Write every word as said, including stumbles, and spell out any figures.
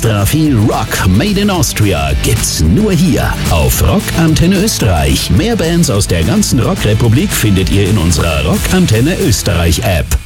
Extra viel Rock made in Austria gibt's nur hier auf Rockantenne Österreich. Mehr Bands aus der ganzen Rockrepublik findet ihr in unserer Rockantenne Österreich App.